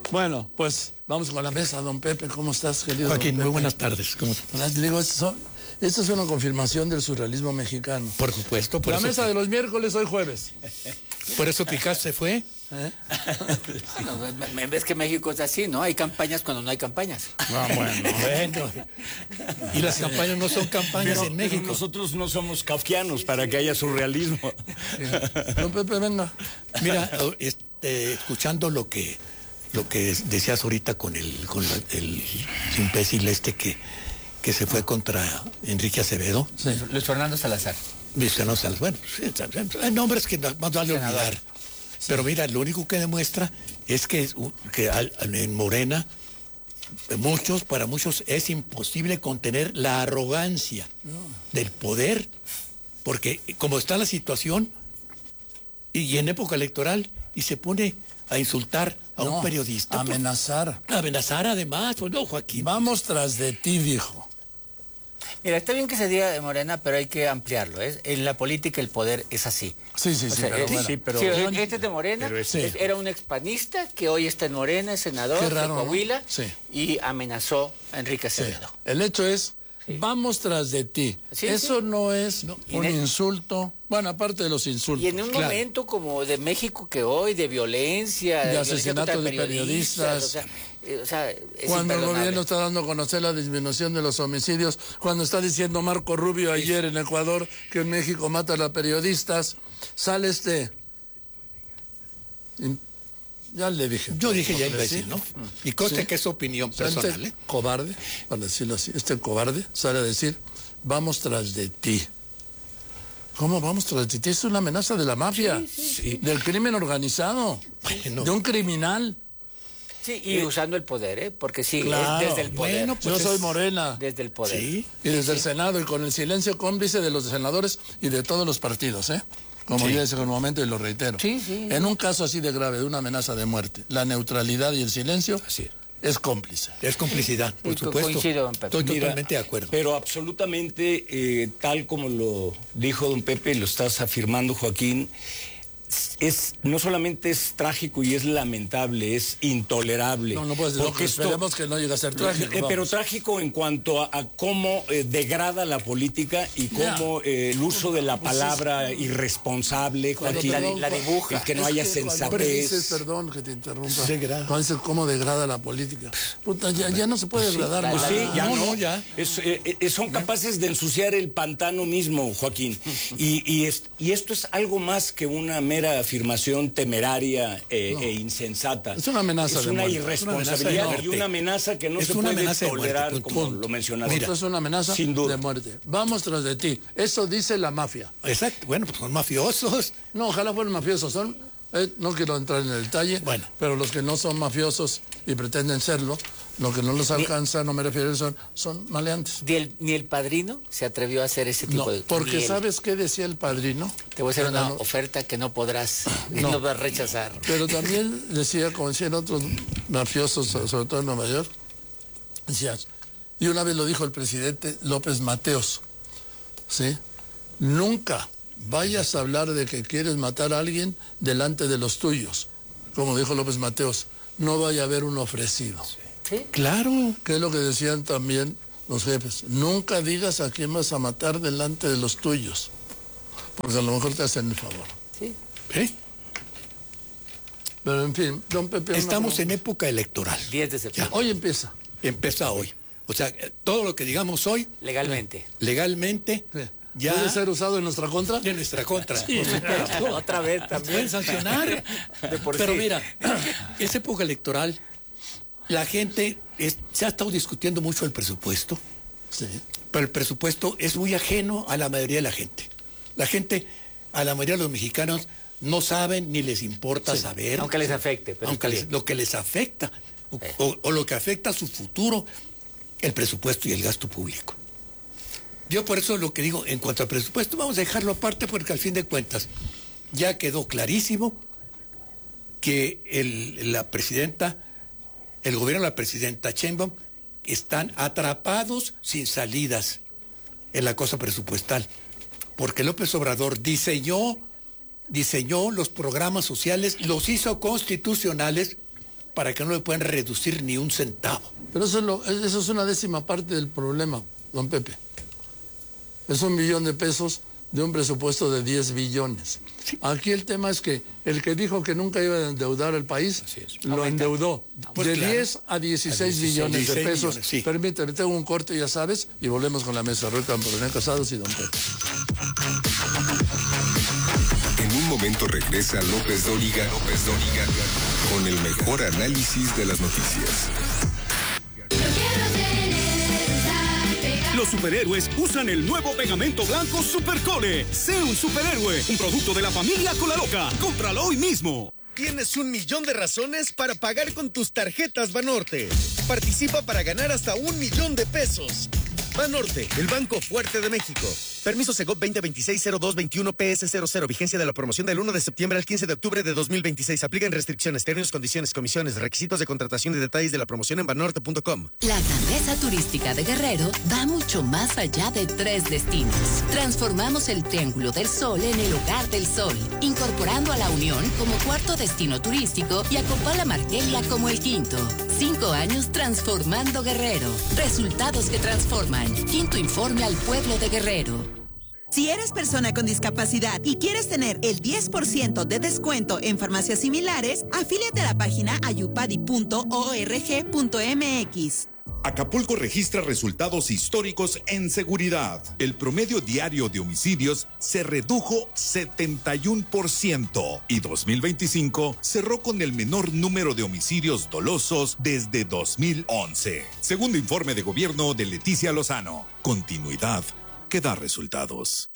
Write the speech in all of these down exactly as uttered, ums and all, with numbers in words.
Bueno, pues vamos con la mesa, don Pepe. ¿Cómo estás, querido Joaquín, don muy buenas tardes. ¿Cómo estás? Le digo, esto, esto es una confirmación del surrealismo mexicano. Por supuesto. Por la eso mesa que... de los miércoles, hoy jueves. Por eso Picasso se fue. ¿Eh? Bueno, ves que México es así, ¿no? Hay campañas cuando no hay campañas. Ah, bueno, bueno. Y las campañas no son campañas pero, en México. Pero nosotros no somos kafkianos para que haya surrealismo. Sí. Don Pepe, venga. Mira, este, escuchando lo que lo que decías ahorita con el con la, el imbécil este que, que se fue contra Enrique Acevedo. Sí. Luis Fernando Salazar. Luis Fernando Salazar. Bueno, sí, hay nombres que más vale olvidar. Sí. Pero mira, lo único que demuestra es que, que en Morena, muchos, para muchos es imposible contener la arrogancia no. del poder, porque como está la situación, y, y en época electoral, y se pone a insultar a no, un periodista. Amenazar. Por, amenazar además, pues no, Joaquín. Vamos tras de ti, viejo. Mira, está bien que se diga de Morena, pero hay que ampliarlo. ¿eh? En la política el poder es así. Sí, sí, sí. O sea, pero, es, bueno. sí, pero... Sí, este es de Morena, es, sí. era un expanista que hoy está en Morena, es senador Qué raro, de Coahuila, ¿no? Sí. y amenazó a Enrique Acevedo. Sí. El hecho es, sí. vamos tras de ti. Sí, Eso sí. no es no, un el... insulto, bueno, aparte de los insultos. Y en un claro. momento como de México que hoy, de violencia, de, de asesinato de periodistas, periodistas o sea, o sea, cuando el gobierno está dando a conocer la disminución de los homicidios, cuando está diciendo Marco Rubio ayer en Ecuador que en México matan a periodistas, sale este... Ya le dije. Yo dije ya imbécil, ¿no? Y conste sí. que es opinión personal. Este ¿eh? cobarde, para decirlo así, este cobarde sale a decir, vamos tras de ti. ¿Cómo vamos tras de ti? Es una amenaza de la mafia, sí, sí, sí. del crimen organizado, bueno. de un criminal. Sí, y eh, usando el poder, ¿eh? Porque sí, claro, es desde el poder. Bueno, pues yo soy Morena. Desde el poder. Sí, y desde sí. el Senado, y con el silencio cómplice de los senadores y de todos los partidos, ¿eh? Como sí. yo decía en un momento y lo reitero. Sí, sí. En un caso así de grave, de una amenaza de muerte, la neutralidad y el silencio así. es cómplice. Es complicidad, por sí, supuesto. Coincido, don Pepe. Estoy Mira, totalmente de acuerdo. Pero absolutamente, eh, tal como lo dijo don Pepe, lo estás afirmando, Joaquín, es no solamente es trágico y es lamentable, es intolerable. No, no puedes decir, porque esto, esperemos que no llegue a ser trágico. Eh, pero trágico en cuanto a, a cómo eh, degrada la política y cómo eh, el uso de la palabra pues es, irresponsable, Joaquín, la, la dibuja. Y que no es haya que sensatez. Dices, perdón que te interrumpa. Cuando dices cómo degrada la política. Puta, ya, ya no se puede degradar sí, más. Sí, ya no, no, no ya. Es, eh, eh, son capaces de ensuciar el pantano mismo, Joaquín. Y, y, es, y esto es algo más que una mera afirmación temeraria eh, no. e insensata. Es una amenaza es de una muerte. irresponsabilidad es una y una amenaza que no es se una puede tolerar, muerte, como punto. lo mencionaste. Mira, esto es una amenaza sin duda. de muerte. Vamos tras de ti. Eso dice la mafia. Exacto. Bueno, pues son mafiosos. No, ojalá fueran mafiosos. Son, eh, no quiero entrar en el detalle, bueno. pero los que no son mafiosos y pretenden serlo, lo que no los alcanza, no me refiero a eso, son maleantes. Ni el, ni el padrino se atrevió a hacer ese tipo no, de... porque ¿sabes qué decía el padrino? Te voy a hacer pero una no, oferta que no podrás, no. no vas a rechazar. Pero también decía, como decían otros mafiosos, sobre todo en Nueva York, decías, y una vez lo dijo el presidente López Mateos, ¿sí? Nunca vayas a hablar de que quieres matar a alguien delante de los tuyos. Como dijo López Mateos, no vaya a haber un ofrecido. ¿Sí? Claro, que es lo que decían también los jefes. Nunca digas a quién vas a matar delante de los tuyos, porque a lo mejor te hacen el favor. Sí. ¿Sí? Pero en fin, don Pepe... Estamos en época electoral. diez de septiembre. Hoy empieza. Empieza hoy. O sea, todo lo que digamos hoy... Legalmente. Legalmente... Sí. Ya ¿puede ser usado en nuestra contra? En nuestra contra. Sí, otra vez también. Pueden sancionar. De por Pero sí. mira, es época electoral. La gente es, se ha estado discutiendo mucho el presupuesto. Sí. Pero el presupuesto es muy ajeno a la mayoría de la gente. La gente, a la mayoría de los mexicanos, no saben ni les importa sí. saber. Aunque les afecte. Pero aunque les, lo que les afecta, o, eh. o, o lo que afecta a su futuro, el presupuesto y el gasto público. Yo por eso lo que digo en cuanto al presupuesto, vamos a dejarlo aparte porque al fin de cuentas ya quedó clarísimo que el, la presidenta, el gobierno de la presidenta Sheinbaum están atrapados sin salidas en la cosa presupuestal, porque López Obrador diseñó, diseñó los programas sociales, los hizo constitucionales para que no le puedan reducir ni un centavo. Pero eso es, lo, eso es una décima parte del problema, don Pepe. Es un millón de pesos de un presupuesto de diez billones. Sí. Aquí el tema es que el que dijo que nunca iba a endeudar el país, lo Aumenta. endeudó pues de claro. diez a dieciséis billones de pesos. Millones, sí. Permíteme, tengo un corte, ya sabes, y volvemos con la mesa. Ruta René Casados y don Pepe. En un momento regresa López Dóriga, López Dóriga, con el mejor análisis de las noticias. Los superhéroes usan el nuevo pegamento blanco Supercole. Sé un superhéroe, un producto de la familia Colaloca. Cómpralo hoy mismo. Tienes un millón de razones para pagar con tus tarjetas Banorte. Participa para ganar hasta un millón de pesos. Banorte, el banco fuerte de México. Permiso Segov veinte veintiséis cero dos veintiuno P S cero cero. Vigencia de la promoción del uno de septiembre al quince de octubre de dos mil veintiséis. Aplican restricciones, términos, condiciones, comisiones, requisitos de contratación y detalles de la promoción en banorte punto com. La grandeza turística de Guerrero va mucho más allá de tres destinos. Transformamos el Triángulo del Sol en el Hogar del Sol, incorporando a La Unión como cuarto destino turístico y a Copala Marquelia como el quinto. Cinco años transformando Guerrero. Resultados que transforman. Quinto informe al pueblo de Guerrero. Si eres persona con discapacidad y quieres tener el diez por ciento de descuento en farmacias similares, afíliate a la página ayupadi punto org punto mx. Acapulco registra resultados históricos en seguridad. El promedio diario de homicidios se redujo setenta y uno por ciento y dos mil veinticinco cerró con el menor número de homicidios dolosos desde dos mil once. Segundo informe de gobierno de Leticia Lozano. Continuidad que da resultados.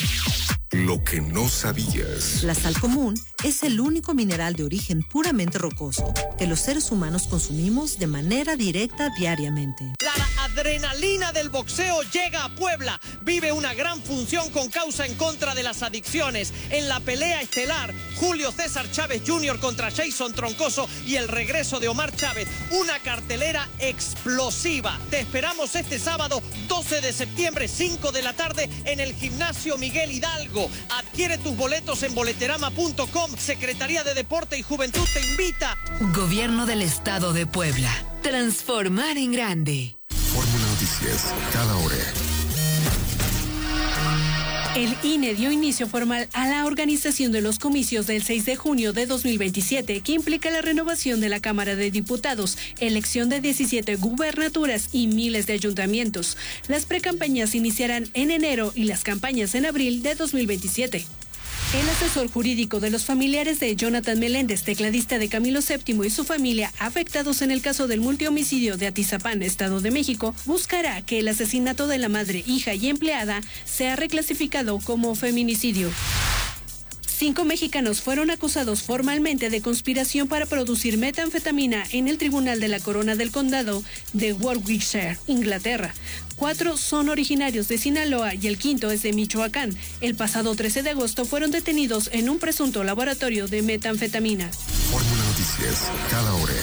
Lo que no sabías. La sal común es el único mineral de origen puramente rocoso que los seres humanos consumimos de manera directa diariamente. La adrenalina del boxeo llega a Puebla. Vive una gran función con causa en contra de las adicciones. En la pelea estelar, Julio César Chávez junior contra Jason Troncoso y el regreso de Omar Chávez. Una cartelera explosiva. Te esperamos este sábado doce de septiembre, cinco de la tarde, en el Gimnasio Miguel Hidalgo. Adquiere tus boletos en boleterama punto com. Secretaría de Deporte y Juventud te invita. Gobierno del Estado de Puebla. Transformar en grande. Fórmula Noticias, cada hora. El I N E dio inicio formal a la organización de los comicios del seis de junio de dos mil veintisiete, que implica la renovación de la Cámara de Diputados, elección de diecisiete gubernaturas y miles de ayuntamientos. Las precampañas iniciarán en enero y las campañas en abril de dos mil veintisiete. El asesor jurídico de los familiares de Jonathan Meléndez, tecladista de Camilo séptimo y su familia, afectados en el caso del multihomicidio de Atizapán, Estado de México, buscará que el asesinato de la madre, hija y empleada sea reclasificado como feminicidio. Cinco mexicanos fueron acusados formalmente de conspiración para producir metanfetamina en el Tribunal de la Corona del Condado de Warwickshire, Inglaterra. Cuatro son originarios de Sinaloa y el quinto es de Michoacán. El pasado trece de agosto fueron detenidos en un presunto laboratorio de metanfetamina. Fórmula Noticias, cada hora.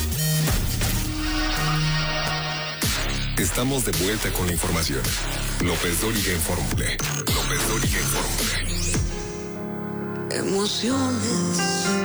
Estamos de vuelta con la información. López Dóriga en Fórmula. López Dóriga en Fórmula. Emociones,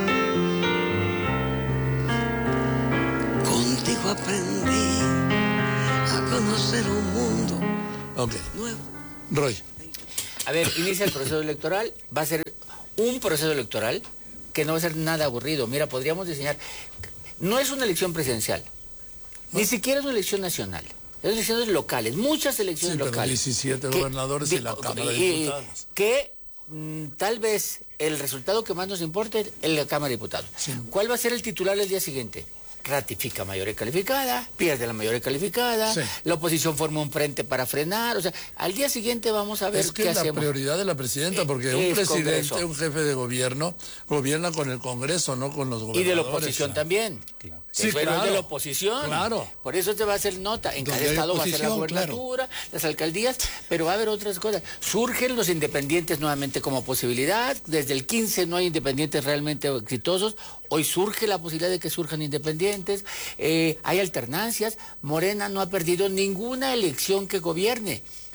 contigo aprendí a conocer un mundo Ok. nuevo. Roy. A ver, inicia el proceso electoral, va a ser un proceso electoral que no va a ser nada aburrido. Mira, podríamos diseñar, no es una elección presidencial, ¿no? Ni siquiera es una elección nacional. Es elecciones locales, muchas elecciones sí, pero locales. diecisiete que, gobernadores de, y la Cámara de y, Diputados. Que mm, tal vez el resultado que más nos importe es la Cámara de Diputados. Sí. ¿Cuál va a ser el titular el día siguiente? Ratifica mayoría calificada, pierde la mayoría calificada, sí. La oposición forma un frente para frenar, o sea, al día siguiente vamos a ver es que qué es la hacemos. prioridad de la presidenta, porque eh, un presidente, Congreso. Un jefe de gobierno, gobierna con el Congreso, no con los gobernadores. Y de la oposición claro. también. Claro. Sí, pero claro. de la oposición. Claro. Por eso te va a hacer nota. En cada estado va a ser la gobernatura, claro. Las alcaldías, pero va a haber otras cosas. Surgen los independientes nuevamente como posibilidad. Desde el quince no hay independientes realmente exitosos. Hoy surge la posibilidad de que surjan independientes. Eh, hay alternancias. Morena no ha perdido ninguna elección que gobierne.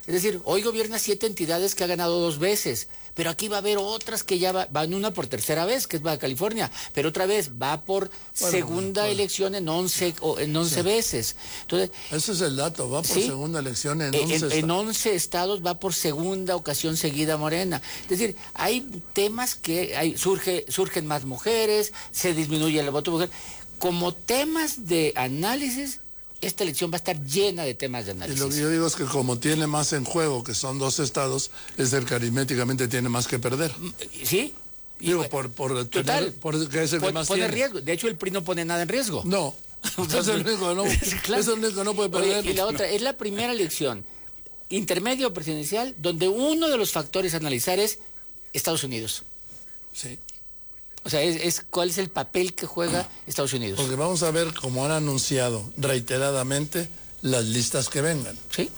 Es decir, hoy gobierna siete entidades que ha ganado dos veces, pero aquí va a haber otras que ya va, van una por tercera vez, que es Baja California, pero otra vez va por bueno, segunda bueno. elección en once, o en once sí. veces. Entonces, ese es el dato, va por ¿sí? segunda elección en once en, estados. En once estados va por segunda ocasión seguida Morena. Es decir, hay temas que hay, surge, surgen más mujeres, se disminuye el voto mujer. Como temas de análisis, esta elección va a estar llena de temas de análisis. Y lo que yo digo es que como tiene más en juego, que son dos estados, es el que aritméticamente tiene más que perder. ¿Sí? Digo, y, por, por, total, tener, por que es el pon, que más pone tiene. riesgo. De hecho, el P R I no pone nada en riesgo. No. es el único no, claro. es el único no puede perder. Oye, y la otra, es la primera elección intermedio presidencial donde uno de los factores a analizar es Estados Unidos. Sí. O sea, es, es cuál es el papel que juega Estados Unidos. Porque vamos a ver, como han anunciado reiteradamente, las listas que vengan. Sí.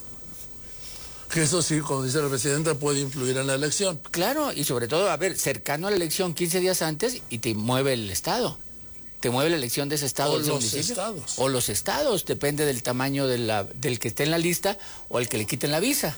Que eso sí, como dice la presidenta, puede influir en la elección. Claro, y sobre todo, a ver, cercano a la elección, quince días antes, y te mueve el Estado. Te mueve la elección de ese Estado. O de ese los municipio. estados. O los estados, depende del tamaño de la, del que esté en la lista o el que le quiten la visa.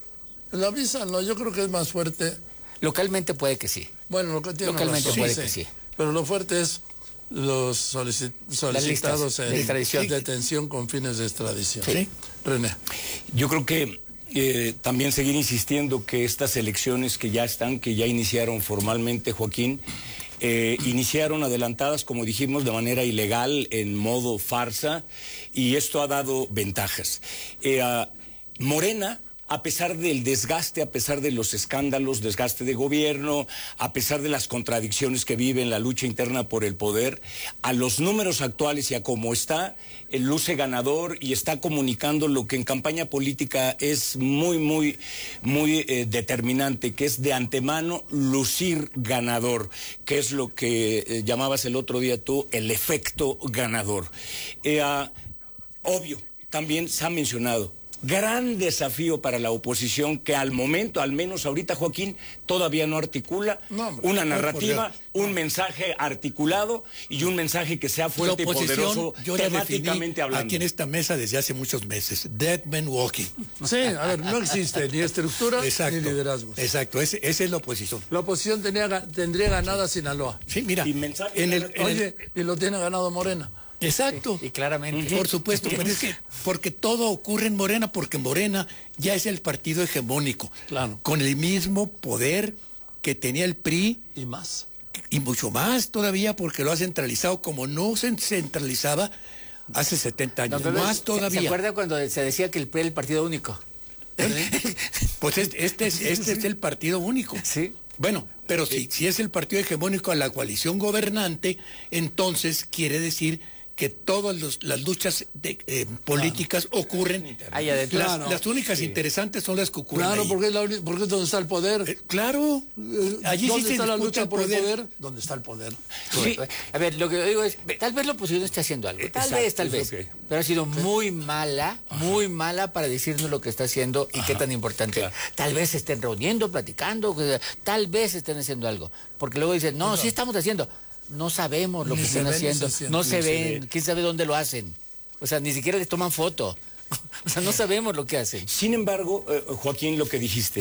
La visa, no, yo creo que es más fuerte. Localmente puede que sí. Bueno, lo que tiene Localmente razón, puede sí, que sí. Pero lo fuerte es los solicit solicitados en de extradición. detención con fines de extradición. Sí. René. Yo creo que eh, también seguir insistiendo que estas elecciones que ya están, que ya iniciaron formalmente, Joaquín, eh, iniciaron adelantadas, como dijimos, de manera ilegal, en modo farsa, y esto ha dado ventajas. Eh, a Morena, a pesar del desgaste, a pesar de los escándalos, desgaste de gobierno, a pesar de las contradicciones que vive en la lucha interna por el poder, a los números actuales y a cómo está, el luce ganador y está comunicando lo que en campaña política es muy, muy, muy eh, determinante, que es de antemano lucir ganador, que es lo que eh, llamabas el otro día tú, el efecto ganador. Eh, uh, obvio, también se ha mencionado, gran desafío para la oposición que al momento, al menos ahorita, Joaquín, todavía no articula no, hombre, una narrativa, no, un mensaje articulado y un mensaje que sea fuerte y poderoso yo temáticamente hablando. Aquí en esta mesa desde hace muchos meses, Dead Man Walking. Sí, a ver, no existe ni estructura exacto, ni liderazgo. Exacto, esa ese es la oposición. La oposición tenía, tendría ganada Sinaloa. Sí, mira, y mensaje en el, en oye, el... y lo tiene ganado Morena. Exacto. Sí, y claramente. Por supuesto, pero es que porque todo ocurre en Morena, porque Morena ya es el partido hegemónico. Claro. Con el mismo poder que tenía el P R I. Y más. Y mucho más todavía porque lo ha centralizado como no se centralizaba hace setenta años. No, más todavía. ¿Se acuerda cuando se decía que el P R I era el partido único? ¿Eh? Pues este, este, es, este es el partido único. Sí. Bueno, pero si, si es el partido hegemónico a la coalición gobernante, entonces quiere decir que todas los, las luchas de, eh, políticas claro. ocurren. Ahí adentro. Las, claro. las únicas sí. interesantes son las que ocurren Claro, ahí. porque es, la, porque es donde está el poder. Eh, claro. Allí ¿Dónde sí está la lucha el por el poder? ¿Dónde está el poder? Sí. A ver, lo que digo es, tal vez la oposición esté haciendo algo. Tal Exacto, vez, tal vez. Okay. Pero ha sido muy mala, muy mala para decirnos lo que está haciendo y Ajá. qué tan importante. Claro. Tal vez se estén reuniendo, platicando, tal vez estén haciendo algo. Porque luego dicen, no, no. sí estamos haciendo. No sabemos lo ni que están haciendo, se no se ven, se quién sabe dónde lo hacen. O sea, ni siquiera les toman foto. O sea, no sabemos lo que hacen. Sin embargo, eh, Joaquín, lo que dijiste,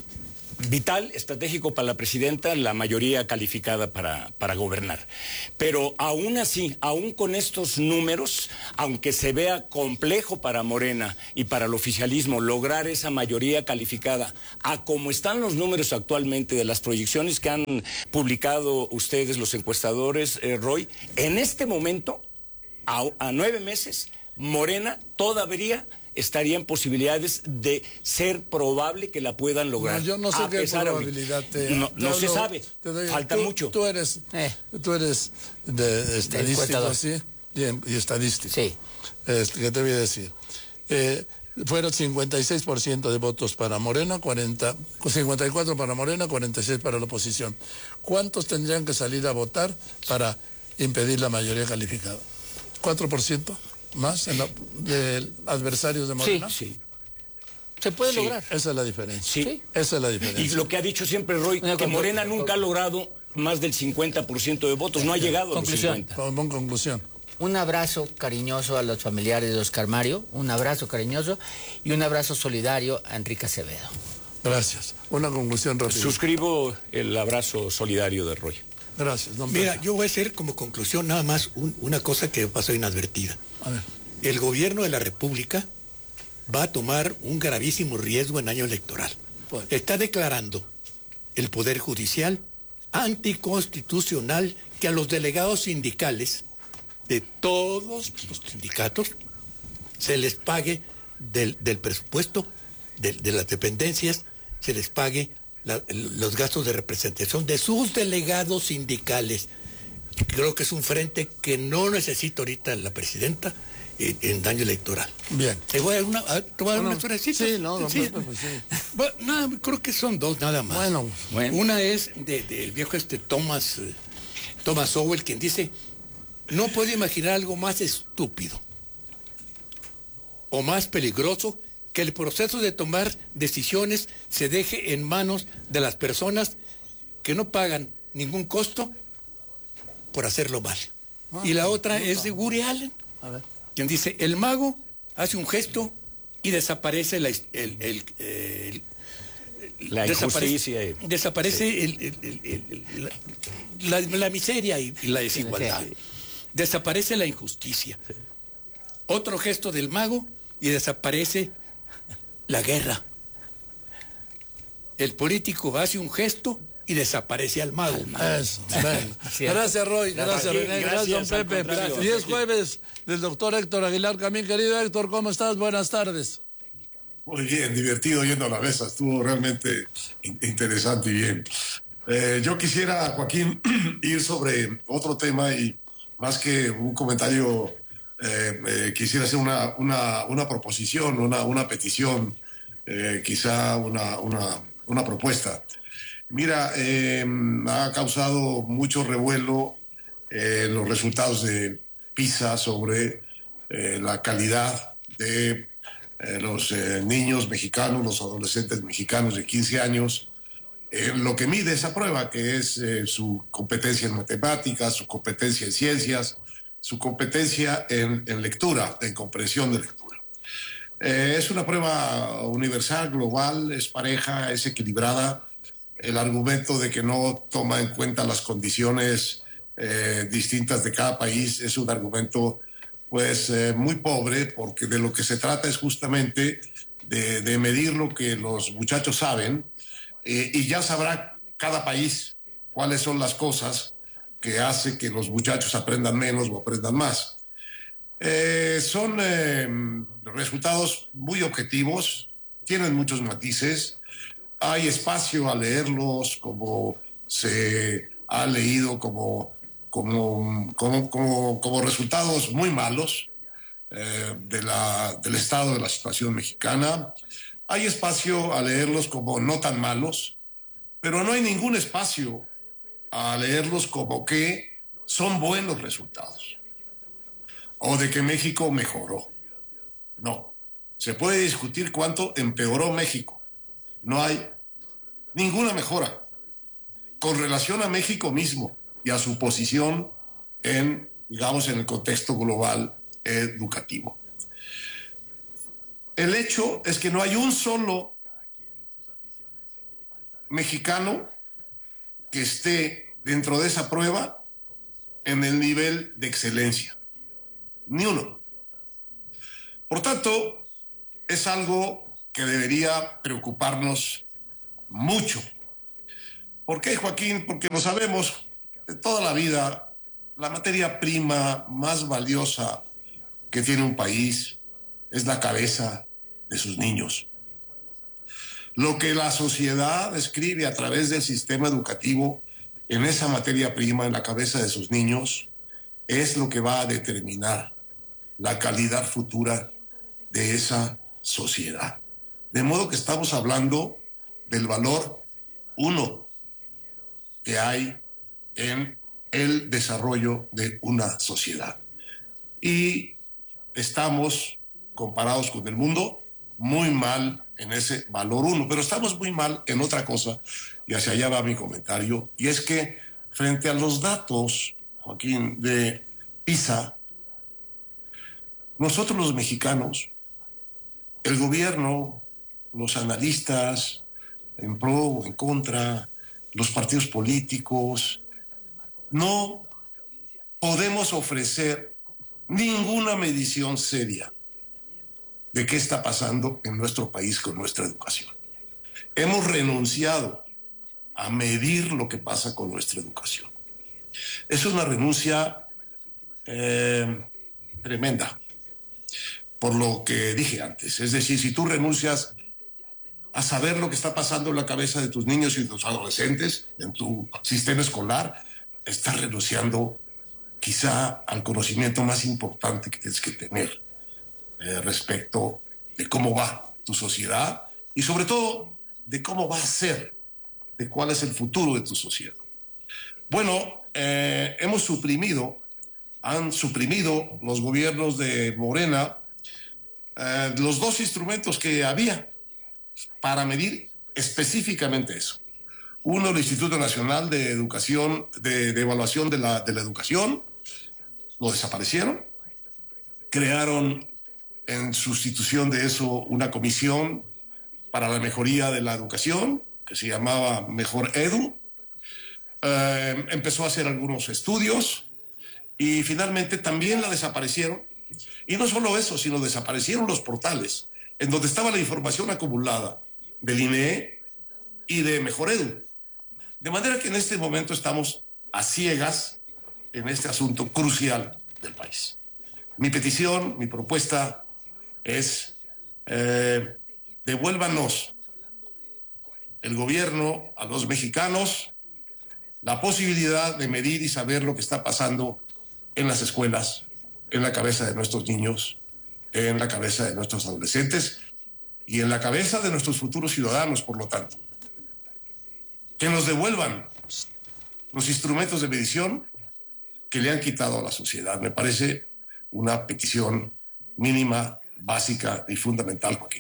vital, estratégico para la presidenta, la mayoría calificada para, para gobernar. Pero aún así, aún con estos números, aunque se vea complejo para Morena y para el oficialismo lograr esa mayoría calificada, a como están los números actualmente de las proyecciones que han publicado ustedes, los encuestadores, eh, Roy, en este momento, a, a nueve meses, Morena todavía estaría en posibilidades de ser probable que la puedan lograr. No, yo no sé qué probabilidad te... No, no te se hablo, sabe, doy, falta tú, mucho. Tú eres, eh. tú eres de, de estadístico, ¿sí? Bien, y estadístico. Sí. Este, ¿qué te voy a decir? Eh, fueron cincuenta y seis por ciento de votos para Morena, cuarenta, cincuenta y cuatro para Morena, cuarenta y seis para la oposición. ¿Cuántos tendrían que salir a votar para impedir la mayoría calificada? ¿cuatro por ciento? ¿Más en la, de adversarios de Morena? Sí, sí. Se puede sí. lograr. Esa es la diferencia. Sí. Esa es la diferencia. Y lo que ha dicho siempre Roy, Una que Morena nunca ha logrado más del cincuenta por ciento de votos. No ha llegado conclusión. a los cincuenta. Con conclusión. Un abrazo cariñoso a los familiares de Oscar Mario, un abrazo cariñoso y un abrazo solidario a Enrique Acevedo. Gracias. Una conclusión rápida. Suscribo el abrazo solidario de Roy. Gracias, don Mira, Pepe. yo voy a hacer como conclusión nada más un, una cosa que pasó inadvertida. A ver. El gobierno de la República va a tomar un gravísimo riesgo en año electoral. Bueno. Está declarando el Poder Judicial anticonstitucional que a los delegados sindicales de todos los sindicatos se les pague del, del presupuesto de, de las dependencias, se les pague la, los gastos de representación de sus delegados sindicales. Creo que es un frente que no necesita ahorita la presidenta en, en año electoral. Bien. Te voy a dar una, te voy a dar una historiecita. Sí, no, don Sí. Pepe, pues sí. Bueno, nada, creo que son dos nada más. Bueno, bueno. Una es del de, viejo este Thomas, eh, Thomas Sowell, quien dice, no puedo imaginar algo más estúpido o más peligroso que el proceso de tomar decisiones se deje en manos de las personas que no pagan ningún costo por hacerlo mal. Ah, y la otra no, es no. de Woody Allen, A ver. quien dice, el mago hace un gesto y desaparece la, el, el, el, La desaparece, injusticia. desaparece sí. el, el, el, el, la, la, la miseria y, y la desigualdad. Sí. Desaparece la injusticia. Sí. Otro gesto del mago y desaparece la guerra. El político hace un gesto y desaparece al mago. Eso, bueno. Gracias, Roy. Gracias, Aquí, René. Gracias, gracias, don al Pepe. contrario. Y es jueves del doctor Héctor Aguilar Camín. Querido Héctor, ¿cómo estás? Buenas tardes. Muy bien, divertido yendo a la mesa. Estuvo realmente in- interesante y bien. Eh, yo quisiera, Joaquín, ir sobre otro tema y más que un comentario, eh, eh, quisiera hacer una, una, una proposición, una, una petición, eh, quizá una, una, una propuesta. Mira, eh, ha causado mucho revuelo eh, los resultados de PISA sobre eh, la calidad de eh, los eh, niños mexicanos, los adolescentes mexicanos de quince años, eh, lo que mide esa prueba, que es eh, su competencia en matemáticas, su competencia en ciencias, su competencia en, en lectura, en comprensión de lectura. Eh, es una prueba universal, global, es pareja, es equilibrada. El argumento de que no toma en cuenta las condiciones eh, distintas de cada país es un argumento pues eh, muy pobre, porque de lo que se trata es justamente de, de medir lo que los muchachos saben eh, y ya sabrá cada país cuáles son las cosas que hace que los muchachos aprendan menos o aprendan más. Eh, son eh, resultados muy objetivos, tienen muchos matices. Hay espacio a leerlos como se ha leído como, como, como, como, como resultados muy malos eh, de la, del estado de la situación mexicana. Hay espacio a leerlos como no tan malos, pero no hay ningún espacio a leerlos como que son buenos resultados o de que México mejoró. No, se puede discutir cuánto empeoró México. No hay ninguna mejora con relación a México mismo y a su posición en, digamos, en el contexto global educativo. El hecho es que no hay un solo mexicano que esté dentro de esa prueba en el nivel de excelencia. Ni uno. Por tanto, es algo que debería preocuparnos mucho. ¿Por qué, Joaquín? Porque lo sabemos de toda la vida, la materia prima más valiosa que tiene un país es la cabeza de sus niños. Lo que la sociedad escribe a través del sistema educativo en esa materia prima, en la cabeza de sus niños, es lo que va a determinar la calidad futura de esa sociedad. De modo que estamos hablando del valor uno que hay en el desarrollo de una sociedad. Y estamos, comparados con el mundo, muy mal en ese valor uno, pero estamos muy mal en otra cosa, y hacia allá va mi comentario, y es que frente a los datos, Joaquín, de PISA, nosotros los mexicanos, el gobierno, los analistas, en pro o en contra, los partidos políticos, no podemos ofrecer ninguna medición seria de qué está pasando en nuestro país con nuestra educación. Hemos renunciado a medir lo que pasa con nuestra educación. Es una renuncia eh, tremenda, por lo que dije antes. Es decir, si tú renuncias a saber lo que está pasando en la cabeza de tus niños y de tus adolescentes, en tu sistema escolar, estás renunciando quizá al conocimiento más importante que tienes que tener eh, respecto de cómo va tu sociedad y sobre todo de cómo va a ser, de cuál es el futuro de tu sociedad. Bueno, eh, hemos suprimido, han suprimido los gobiernos de Morena eh, los dos instrumentos que había para medir específicamente eso. Uno, el Instituto Nacional de Educación, de, de Evaluación de la, de la Educación, lo desaparecieron. Crearon en sustitución de eso una comisión para la mejoría de la educación, que se llamaba Mejor Edu. Eh, empezó a hacer algunos estudios y finalmente también la desaparecieron. Y no solo eso, sino desaparecieron los portales en donde estaba la información acumulada del I N E y de Mejor Edu. De manera que en este momento estamos a ciegas en este asunto crucial del país. Mi petición, mi propuesta es eh, devuélvanos el gobierno a los mexicanos la posibilidad de medir y saber lo que está pasando en las escuelas, en la cabeza de nuestros niños, en la cabeza de nuestros adolescentes y en la cabeza de nuestros futuros ciudadanos, por lo tanto. Que nos devuelvan los instrumentos de medición que le han quitado a la sociedad. Me parece una petición mínima, básica y fundamental, Joaquín.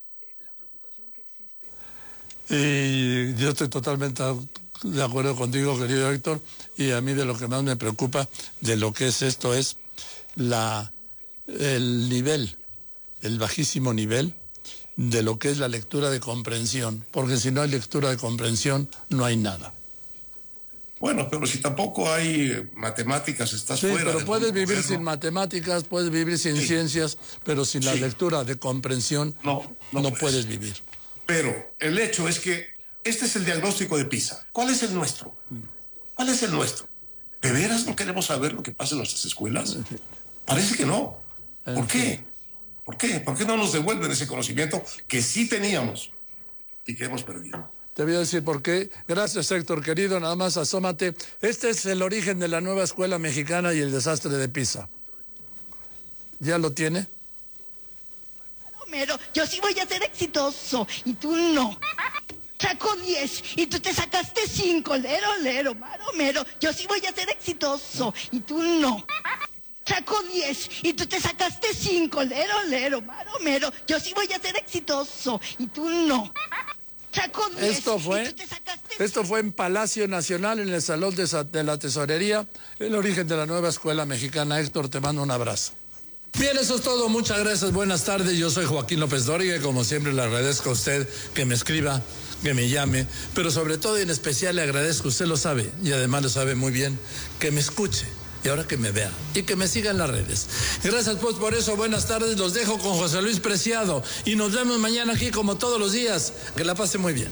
Y yo estoy totalmente de acuerdo contigo, querido Héctor, y a mí de lo que más me preocupa de lo que es esto es la, el nivel, el bajísimo nivel de lo que es la lectura de comprensión, porque si no hay lectura de comprensión, no hay nada. Bueno, pero si tampoco hay matemáticas, estás sí, fuera. Pero puedes vivir moderno. Sin matemáticas, puedes vivir sin sí. ciencias, pero sin sí. la lectura de comprensión no, no, no puedes. puedes vivir. Pero el hecho es que este es el diagnóstico de PISA. ¿Cuál es el nuestro? ¿Cuál es el nuestro? ¿De veras no queremos saber lo que pasa en nuestras escuelas? Parece que no. ¿Por qué? ¿Por qué? ¿Por qué no nos devuelven ese conocimiento que sí teníamos y que hemos perdido? Te voy a decir por qué. Gracias, Héctor, querido. Nada más asómate. Este es el origen de la nueva escuela mexicana y el desastre de PISA. ¿Ya lo tiene? Homero, yo sí voy a ser exitoso y tú no. Saco diez y tú te sacaste cinco. Lero, lero, maromero. Yo sí voy a ser exitoso y tú no. Saco diez y tú te sacaste cinco. Lero, lero, maromero. Yo sí voy a ser exitoso y tú no. Esto fue, esto fue en Palacio Nacional, en el Salón de, de la Tesorería, el origen de la nueva escuela mexicana. Héctor, te mando un abrazo. Bien, eso es todo. Muchas gracias. Buenas tardes. Yo soy Joaquín López Dóriga y como siempre le agradezco a usted que me escriba, que me llame, pero sobre todo y en especial le agradezco, usted lo sabe y además lo sabe muy bien, que me escuche. Y ahora que me vea y que me siga en las redes. Gracias pues por eso, buenas tardes, los dejo con José Luis Preciado y nos vemos mañana aquí como todos los días. Que la pase muy bien.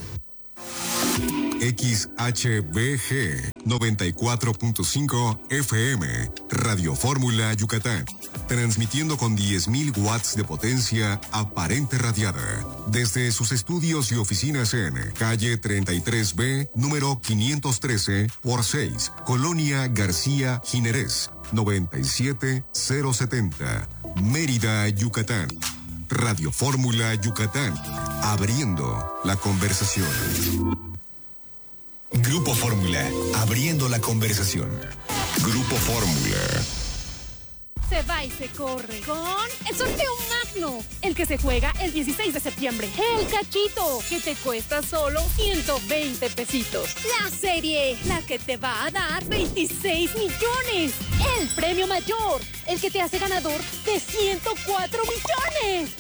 X H B G noventa y cuatro punto cinco F M, Radio Fórmula Yucatán, transmitiendo con diez mil watts de potencia aparente radiada, desde sus estudios y oficinas en calle treinta y tres B, número quinientos trece por seis, Colonia García Jiménez, noventa y siete mil setenta, Mérida, Yucatán. Radio Fórmula Yucatán, abriendo la conversación. Grupo Fórmula, abriendo la conversación. Grupo Fórmula. Se va y se corre con el sorteo magno, el que se juega el dieciséis de septiembre. El cachito, que te cuesta solo ciento veinte pesitos. La serie, la que te va a dar veintiséis millones. El premio mayor, el que te hace ganador de ciento cuatro millones.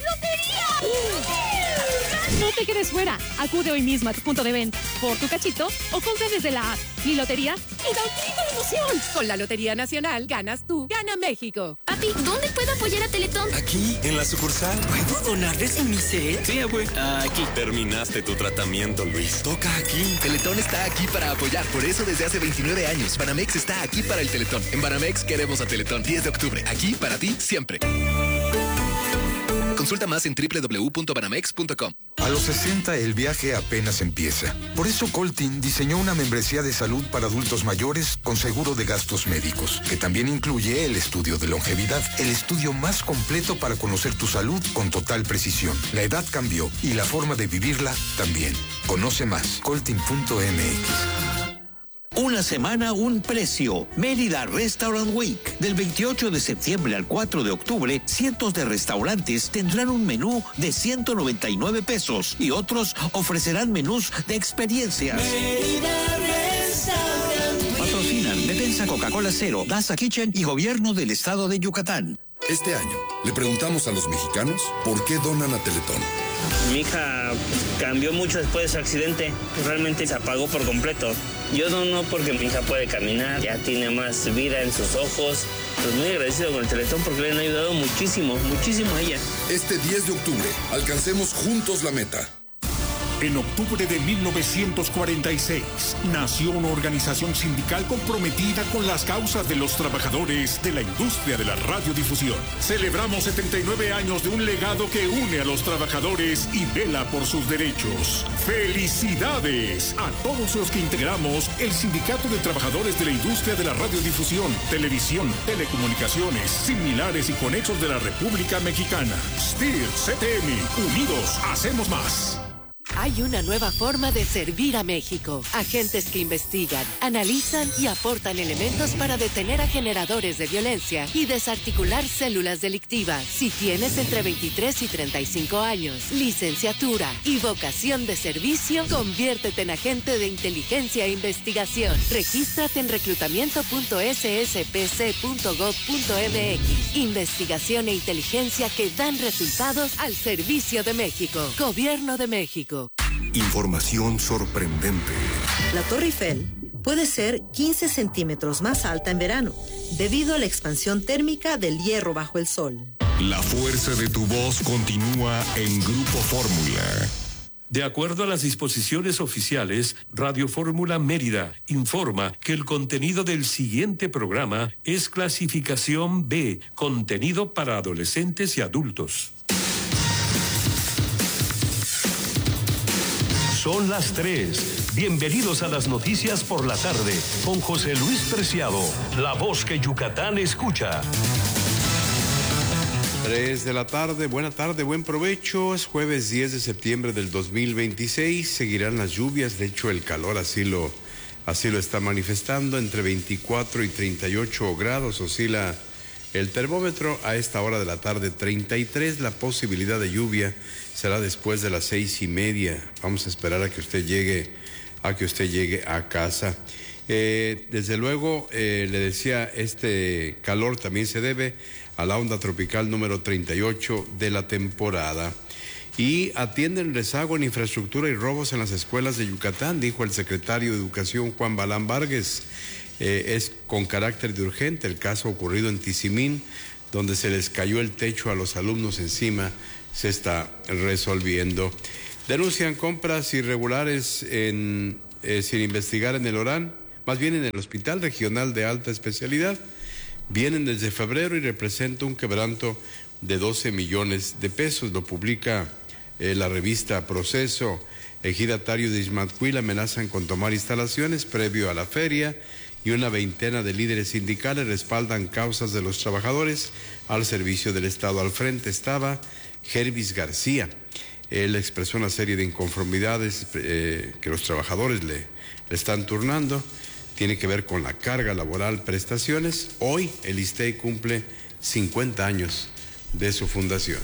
¡Lotería! No te quedes fuera. Acude hoy mismo a tu punto de venta, por tu cachito o compra desde la app. Mi lotería y da un grito de emoción. Con la Lotería Nacional ganas tú, gana México. Papi, ¿dónde puedo apoyar a Teletón? Aquí, en la sucursal. ¿Puedo donar desde mi cel? Sí, abue. Aquí. Terminaste tu tratamiento, Luis. Toca aquí. Teletón está aquí para apoyar. Por eso desde hace veintinueve años, Banamex está aquí para el Teletón. En Banamex queremos a Teletón. diez de octubre. Aquí para ti siempre. Consulta más en doble u doble u doble u punto banamex punto com. A los sesenta el viaje apenas empieza. Por eso Coltin diseñó una membresía de salud para adultos mayores con seguro de gastos médicos, que también incluye el estudio de longevidad, el estudio más completo para conocer tu salud con total precisión. La edad cambió y la forma de vivirla también. Conoce más. Coltin punto m x. Una semana, un precio. Mérida Restaurant Week. Del veintiocho de septiembre al cuatro de octubre, cientos de restaurantes tendrán un menú de ciento noventa y nueve pesos y otros ofrecerán menús de experiencias. Mérida Restaurant Week. Patrocinan Defensa Coca-Cola Cero, Daza Kitchen y Gobierno del Estado de Yucatán. Este año, le preguntamos a los mexicanos por qué donan a Teletón. Mi hija cambió mucho después de su accidente. Realmente se apagó por completo. Yo dono porque mi hija puede caminar, ya tiene más vida en sus ojos. Pues muy agradecido con el Teletón porque le han ayudado muchísimo, muchísimo a ella. Este diez de octubre, alcancemos juntos la meta. En octubre de mil novecientos cuarenta y seis, nació una organización sindical comprometida con las causas de los trabajadores de la industria de la radiodifusión. Celebramos setenta y nueve años de un legado que une a los trabajadores y vela por sus derechos. ¡Felicidades a todos los que integramos el Sindicato de Trabajadores de la Industria de la Radiodifusión, Televisión, Telecomunicaciones, Similares y Conexos de la República Mexicana! S T I R, C T M, unidos hacemos más. Hay una nueva forma de servir a México. Agentes que investigan, analizan y aportan elementos para detener a generadores de violencia y desarticular células delictivas. Si tienes entre veintitrés y treinta y cinco años, licenciatura y vocación de servicio, conviértete en agente de inteligencia e investigación. Regístrate en reclutamiento punto s s p c punto gov punto m x. Investigación e inteligencia que dan resultados al servicio de México. Gobierno de México. Información sorprendente. La Torre Eiffel puede ser quince centímetros más alta en verano, debido a la expansión térmica del hierro bajo el sol. La fuerza de tu voz continúa en Grupo Fórmula. De acuerdo a las disposiciones oficiales, Radio Fórmula Mérida informa que el contenido del siguiente programa es clasificación B, contenido para adolescentes y adultos. Son las tres. Bienvenidos a las noticias por la tarde con José Luis Preciado, la voz que Yucatán escucha. tres de la tarde, buena tarde, buen provecho. Es jueves diez de septiembre del dos mil veintiséis. Seguirán las lluvias, de hecho el calor así lo, así lo está manifestando. Entre veinticuatro y treinta y ocho grados oscila el termómetro. A esta hora de la tarde treinta y tres. La posibilidad de lluvia será después de las seis y media. Vamos a esperar a que usted llegue, a que usted llegue a casa. Eh, desde luego, eh, le decía, este calor también se debe a la onda tropical número treinta y ocho de la temporada. Y atienden rezago en infraestructura y robos en las escuelas de Yucatán, dijo el secretario de Educación Juan Balán Vargas. Eh, es con carácter de urgente el caso ocurrido en Tizimín, donde se les cayó el techo a los alumnos encima, se está resolviendo. Denuncian compras irregulares en, eh, sin investigar en el Orán, más bien en el Hospital Regional de Alta Especialidad. Vienen desde febrero y representa un quebranto de doce millones de pesos. Lo publica eh, la revista Proceso. Ejidatarios de Ixmatquil amenazan con tomar instalaciones previo a la feria y una veintena de líderes sindicales respaldan causas de los trabajadores al servicio del Estado. Al frente estaba Jervis García. Él expresó una serie de inconformidades eh, que los trabajadores le, le están turnando. Tiene que ver con la carga laboral, prestaciones. Hoy el ISSSTE cumple cincuenta años de su fundación.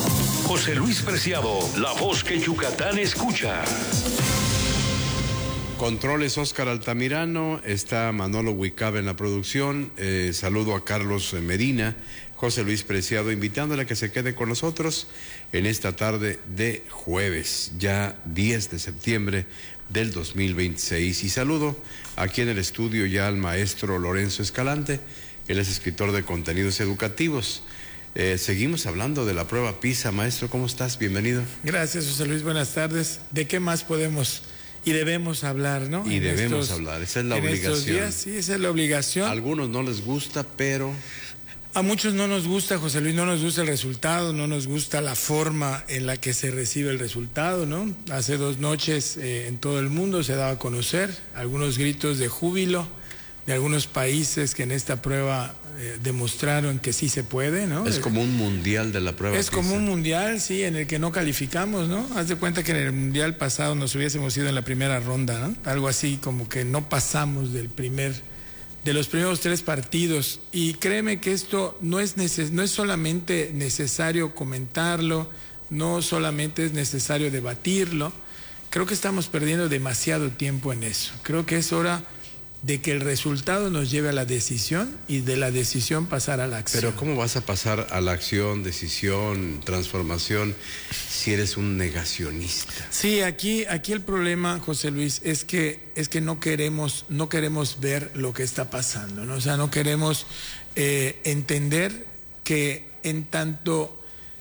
José Luis Preciado, la voz que Yucatán escucha. Controles Óscar Altamirano, está Manolo Huicaba en la producción, eh, saludo a Carlos Medina, José Luis Preciado, invitándole a que se quede con nosotros en esta tarde de jueves, ya diez de septiembre del dos mil veintiséis. Y saludo aquí en el estudio ya al maestro Lorenzo Escalante, él es escritor de contenidos educativos. Eh, seguimos hablando de la prueba PISA. Maestro, ¿cómo estás? Bienvenido. Gracias, José Luis, buenas tardes. ¿De qué más podemos y debemos hablar, no? Y en debemos estos, hablar, esa es la en obligación. Estos días, sí, esa es la obligación. A algunos no les gusta, pero... A muchos no nos gusta, José Luis, no nos gusta el resultado, no nos gusta la forma en la que se recibe el resultado, ¿no? Hace dos noches eh, en todo el mundo se daba a conocer algunos gritos de júbilo de algunos países que en esta prueba eh, demostraron que sí se puede, ¿no? Es como un mundial de la prueba Es PISA. como un mundial, sí, en el que no calificamos, ¿no? Haz de cuenta que en el mundial pasado nos hubiésemos ido en la primera ronda, ¿no? Algo así como que no pasamos del primer, de los primeros tres partidos. Y créeme que esto no es, neces- no es solamente necesario comentarlo, no solamente es necesario debatirlo. Creo que estamos perdiendo demasiado tiempo en eso. Creo que es hora de que el resultado nos lleve a la decisión y de la decisión pasar a la acción. Pero ¿cómo vas a pasar a la acción, decisión, transformación si eres un negacionista? Sí, aquí, aquí el problema, José Luis, es que, es que no queremos, no queremos ver lo que está pasando, ¿no? O sea, no queremos eh, entender que en tanto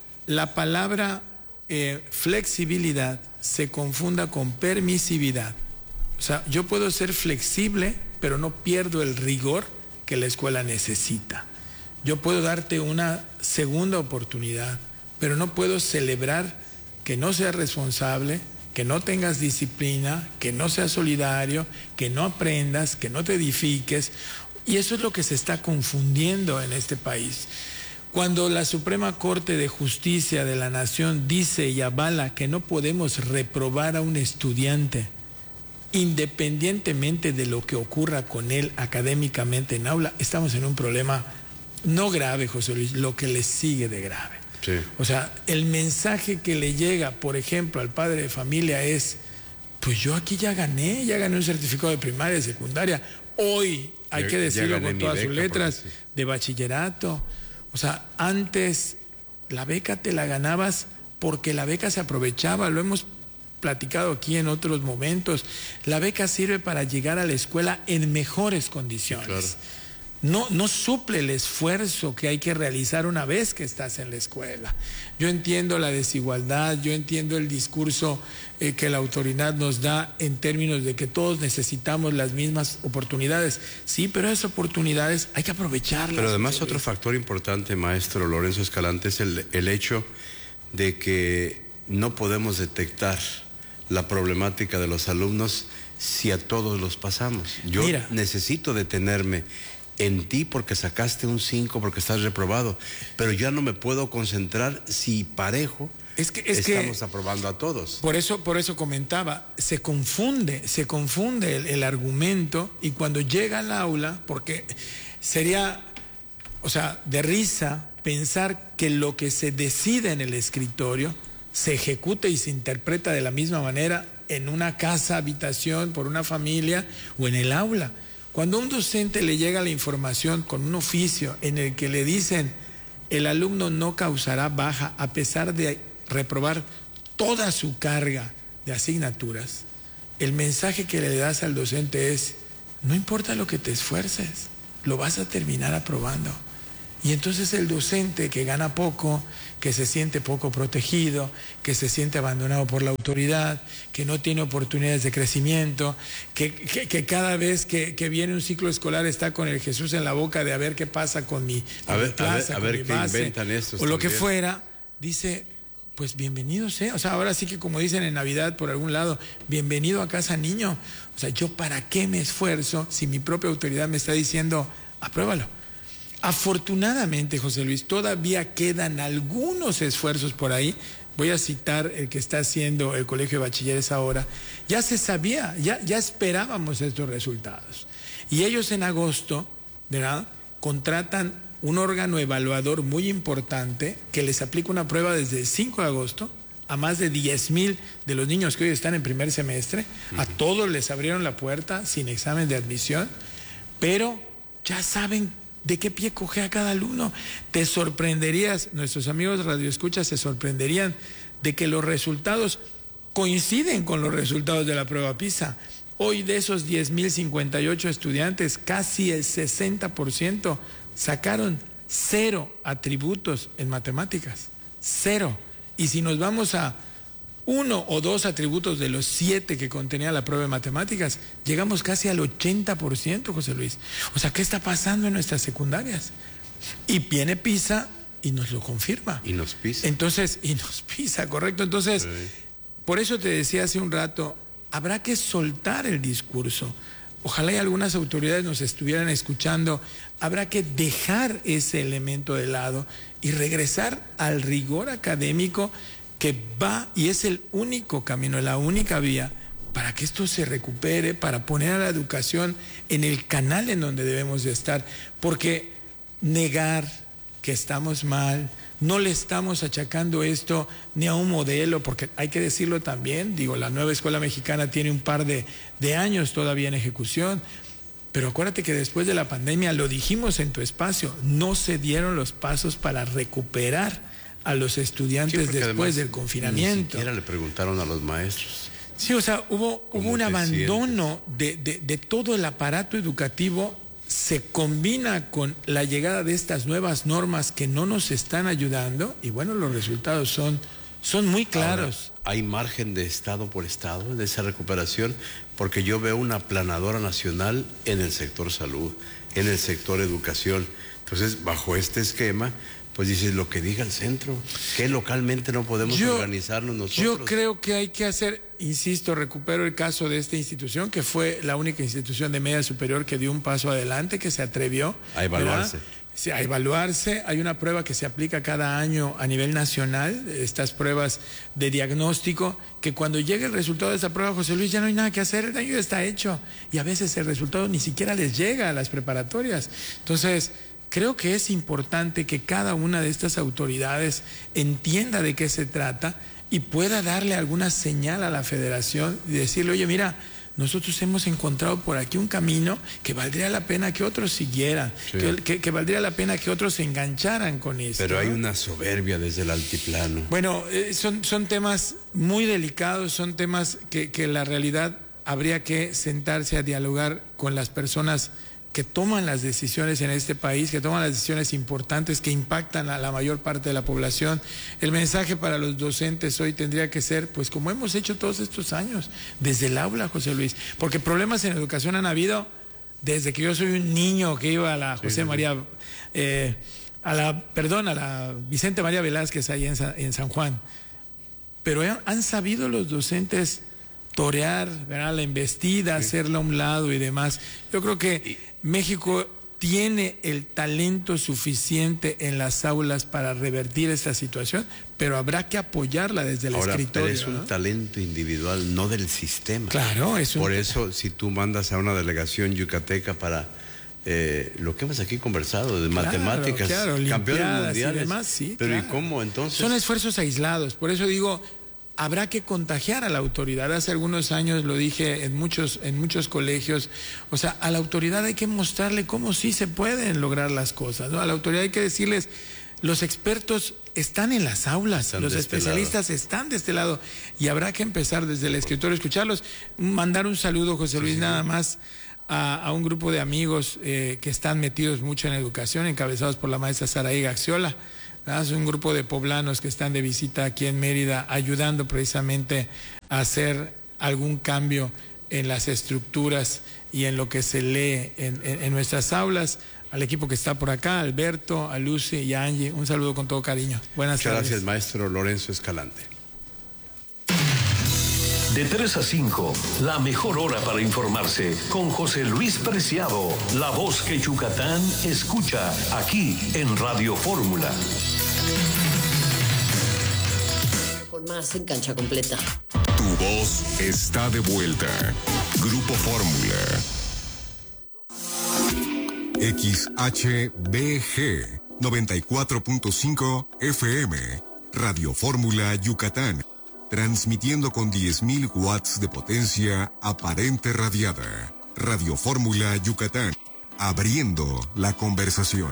la palabra eh, flexibilidad se confunda con permisividad. O sea, yo puedo ser flexible, pero no pierdo el rigor que la escuela necesita. Yo puedo darte una segunda oportunidad, pero no puedo celebrar que no seas responsable, que no tengas disciplina, que no seas solidario, que no aprendas, que no te edifiques. Y eso es lo que se está confundiendo en este país. Cuando la Suprema Corte de Justicia de la Nación dice y avala que no podemos reprobar a un estudiante independientemente de lo que ocurra con él académicamente en aula, estamos en un problema no grave, José Luis, lo que le sigue de grave. Sí. O sea, el mensaje que le llega, por ejemplo, al padre de familia es, pues yo aquí ya gané, ya gané un certificado de primaria, de secundaria, hoy, hay Ya- que decirlo ya gané con mi todas beca, sus letras, porque sí. de bachillerato. O sea, antes la beca te la ganabas porque la beca se aprovechaba, lo hemos platicado aquí en otros momentos. La beca sirve para llegar a la escuela en mejores condiciones. Claro. No, no suple el esfuerzo que hay que realizar una vez que estás en la escuela. Yo entiendo la desigualdad, yo entiendo el discurso eh, que la autoridad nos da en términos de que todos necesitamos las mismas oportunidades. Sí, pero esas oportunidades hay que aprovecharlas. Pero además otro factor importante, maestro Lorenzo Escalante, es el, el hecho de que no podemos detectar la problemática de los alumnos si a todos los pasamos. Yo Mira. necesito detenerme en ti porque sacaste un cinco, porque estás reprobado, pero ya no me puedo concentrar si parejo es que, es estamos que, aprobando a todos. Por eso, por eso comentaba, se confunde, se confunde el, el argumento, y cuando llega al aula, porque sería, o sea, de risa pensar que lo que se decide en el escritorio se ejecuta y se interpreta de la misma manera en una casa, habitación, por una familia o en el aula. Cuando a un docente le llega la información con un oficio en el que le dicen el alumno no causará baja a pesar de reprobar toda su carga de asignaturas, el mensaje que le das al docente es, no importa lo que te esfuerces, lo vas a terminar aprobando. Y entonces el docente que gana poco, que se siente poco protegido, que se siente abandonado por la autoridad, que no tiene oportunidades de crecimiento, que, que, que cada vez que, que viene un ciclo escolar está con el Jesús en la boca de a ver qué pasa con mi, con A ver, mi plaza, a ver, a con ver mi qué base, inventan estos o lo que también. fuera, dice, pues bienvenido sea. O sea, ahora sí que como dicen en Navidad por algún lado, bienvenido a casa niño. O sea, yo para qué me esfuerzo si mi propia autoridad me está diciendo, apruébalo. Afortunadamente, José Luis, todavía quedan algunos esfuerzos por ahí. Voy a citar el que está haciendo el Colegio de Bachilleres ahora. Ya se sabía, ya, ya esperábamos estos resultados. Y ellos en agosto, ¿verdad?, contratan un órgano evaluador muy importante que les aplica una prueba desde el cinco de agosto a más de diez mil de los niños que hoy están en primer semestre. Uh-huh. A todos les abrieron la puerta sin examen de admisión, pero ya saben de qué pie cojea cada alumno. Te sorprenderías, nuestros amigos radioescuchas se sorprenderían de que los resultados coinciden con los resultados de la prueba PISA. Hoy de esos diez mil cincuenta y ocho estudiantes, casi el sesenta por ciento sacaron cero atributos en matemáticas. Cero. Y si nos vamos a uno o dos atributos de los siete que contenía la prueba de matemáticas, llegamos casi al ochenta por ciento, José Luis. O sea, ¿qué está pasando en nuestras secundarias? Y viene PISA y nos lo confirma. Y nos pisa. Entonces, y nos pisa, correcto. Entonces, sí. Por eso te decía hace un rato, habrá que soltar el discurso. Ojalá y algunas autoridades nos estuvieran escuchando. Habrá que dejar ese elemento de lado y regresar al rigor académico que va y es el único camino, la única vía para que esto se recupere, para poner a la educación en el canal en donde debemos de estar. Porque negar que estamos mal, no le estamos achacando esto ni a un modelo, porque hay que decirlo también, digo, la nueva escuela mexicana tiene un par de, de años todavía en ejecución, pero acuérdate que después de la pandemia, lo dijimos en tu espacio, no se dieron los pasos para recuperar a los estudiantes sí, después del confinamiento. Ni siquiera le preguntaron a los maestros. Sí, o sea, hubo, hubo un abandono de, de, de todo el aparato educativo. Se combina con la llegada de estas nuevas normas que no nos están ayudando y bueno, los resultados son, son muy claros. Ahora, ¿hay margen de estado por estado de esa recuperación? Porque yo veo una aplanadora nacional en el sector salud, en el sector educación. Entonces, bajo este esquema, pues dices lo que diga el centro, que localmente no podemos yo, organizarnos nosotros. Yo creo que hay que hacer, insisto, recupero el caso de esta institución, que fue la única institución de media superior que dio un paso adelante, que se atrevió a evaluarse. Sí, a evaluarse. Hay una prueba que se aplica cada año a nivel nacional, estas pruebas de diagnóstico, que cuando llegue el resultado de esa prueba, José Luis, ya no hay nada que hacer, el daño ya está hecho. Y a veces el resultado ni siquiera les llega a las preparatorias. Entonces, creo que es importante que cada una de estas autoridades entienda de qué se trata y pueda darle alguna señal a la federación y decirle, oye, mira, nosotros hemos encontrado por aquí un camino que valdría la pena que otros siguieran, sí. que, que, que valdría la pena que otros se engancharan con esto. Pero hay una soberbia desde el altiplano. Bueno, eh, son, son temas muy delicados, son temas que, que la realidad habría que sentarse a dialogar con las personas que toman las decisiones en este país, que toman las decisiones importantes que impactan a la mayor parte de la población. El mensaje para los docentes hoy tendría que ser, pues como hemos hecho todos estos años, desde el aula, José Luis, porque problemas en educación han habido desde que yo soy un niño que iba a la José sí, María, eh, a la, perdón, a la Vicente María Velázquez ahí en, en San Juan. Pero han sabido los docentes torear, ¿verdad?, la embestida, sí. hacerla a un lado y demás. Yo creo que México tiene el talento suficiente en las aulas para revertir esta situación, pero habrá que apoyarla desde el Ahora, escritorio. Pero es un ¿no? talento individual, no del sistema. Claro, es un... Por eso, si tú mandas a una delegación yucateca para eh, lo que hemos aquí conversado, de claro, matemáticas, claro, campeones mundiales, y demás, sí, pero claro. ¿y cómo entonces? Son esfuerzos aislados, por eso digo... Habrá que contagiar a la autoridad. Hace algunos años lo dije en muchos, en muchos colegios. O sea, a la autoridad hay que mostrarle cómo sí se pueden lograr las cosas, ¿no? A la autoridad hay que decirles, los expertos están en las aulas, están los especialistas este están de este lado. Y habrá que empezar desde el escritorio a escucharlos. Mandar un saludo, José Luis, sí, sí. nada más a, a un grupo de amigos eh, que están metidos mucho en la educación, encabezados por la maestra Saraí Gaxiola. Es un grupo de poblanos que están de visita aquí en Mérida, ayudando precisamente a hacer algún cambio en las estructuras y en lo que se lee en, en, en nuestras aulas. Al equipo que está por acá, Alberto, a Lucy y a Angie, un saludo con todo cariño. Buenas Muchas tardes. Gracias, maestro Lorenzo Escalante. De tres a cinco, la mejor hora para informarse con José Luis Preciado, la voz que Yucatán escucha aquí en Radio Fórmula. Con más en Cancha Completa. Tu voz está de vuelta. Grupo Fórmula. X H B G noventa y cuatro punto cinco F M. Radio Fórmula Yucatán. transmitiendo con diez mil watts de potencia aparente radiada. Radio Fórmula Yucatán, abriendo la conversación.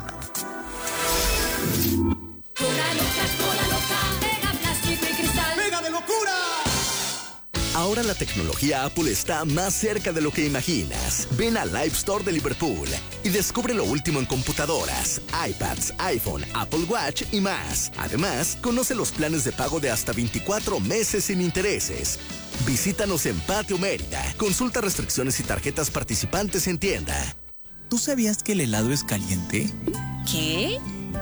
Cola loca, cola loca, pega plástico y cristal. ¡Pega de locura! Ahora la tecnología Apple está más cerca de lo que imaginas. Ven al Live Store de Liverpool y descubre lo último en computadoras, iPads, iPhone, Apple Watch y más. Además, conoce los planes de pago de hasta veinticuatro meses sin intereses. Visítanos en Patio Mérida. Consulta restricciones y tarjetas participantes en tienda. ¿Tú sabías que el helado es caliente? ¿Qué?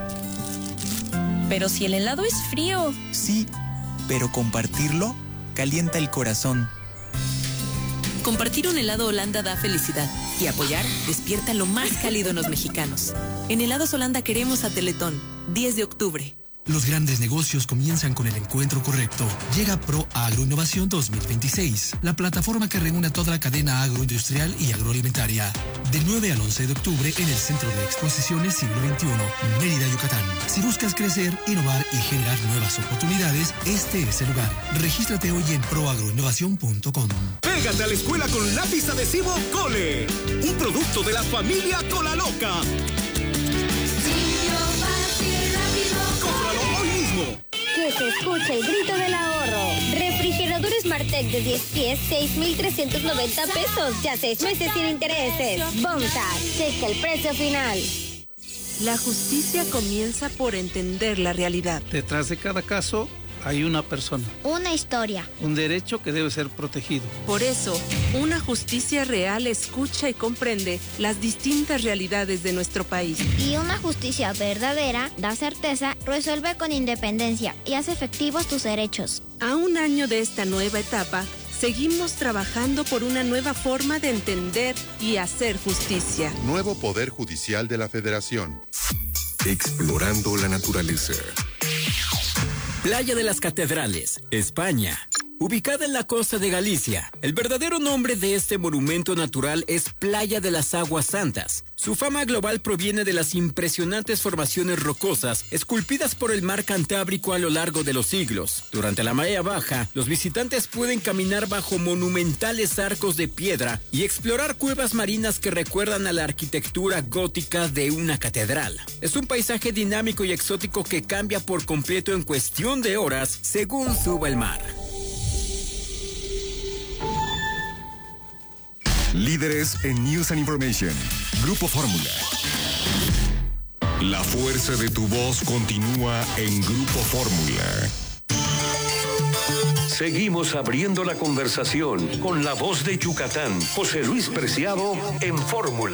Pero si el helado es frío. Sí, pero compartirlo calienta el corazón. Compartir un helado Holanda da felicidad y apoyar despierta lo más cálido en los mexicanos. En Helados Holanda queremos a Teletón, diez de octubre. Los grandes negocios comienzan con el encuentro correcto. Llega Pro Agroinnovación dos mil veintiséis, la plataforma que reúne a toda la cadena agroindustrial y agroalimentaria. Del nueve al once de octubre en el Centro de Exposiciones Siglo veintiuno, Mérida, Yucatán. Si buscas crecer, innovar y generar nuevas oportunidades, este es el lugar. Regístrate hoy en pro agroinnovación punto com. Pégate a la escuela con lápiz adhesivo Cole, un producto de la familia Cola Loca. Que se escuche el grito del ahorro. Refrigerador Smartec de diez pies, seis mil trescientos noventa pesos. Ya seis meses sin intereses. Bonsa, checa el precio final. La justicia comienza por entender la realidad. Detrás de cada caso hay una persona. Una historia. Un derecho que debe ser protegido. Por eso, una justicia real escucha y comprende las distintas realidades de nuestro país. Y una justicia verdadera da certeza, resuelve con independencia y hace efectivos tus derechos. A un año de esta nueva etapa, seguimos trabajando por una nueva forma de entender y hacer justicia. Nuevo Poder Judicial de la Federación. Explorando la naturaleza. Playa de las Catedrales, España. Ubicada en la costa de Galicia, el verdadero nombre de este monumento natural es Playa de las Aguas Santas. Su fama global proviene de las impresionantes formaciones rocosas esculpidas por el mar Cantábrico a lo largo de los siglos. Durante la marea baja, los visitantes pueden caminar bajo monumentales arcos de piedra y explorar cuevas marinas que recuerdan a la arquitectura gótica de una catedral. Es un paisaje dinámico y exótico que cambia por completo en cuestión de horas según suba el mar. Líderes en News and Information. Grupo Fórmula. La fuerza de tu voz continúa en Grupo Fórmula. Seguimos abriendo la conversación con la voz de Yucatán, José Luis Preciado en Fórmula.